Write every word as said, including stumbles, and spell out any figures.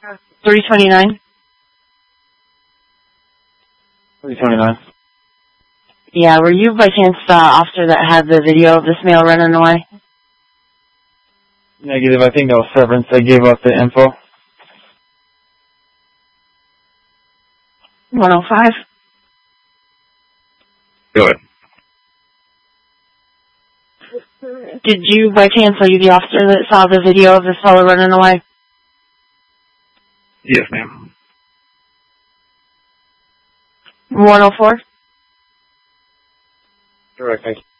three twenty-nine. three twenty-nine. Yeah, were you by chance the officer that had the video of this male running away? Negative. I think that was Severance. They gave up the info. one oh five. Go ahead. Did you by chance, are you the officer that saw the video of this fellow running away? Yes, ma'am. one oh four? Correct, thank you.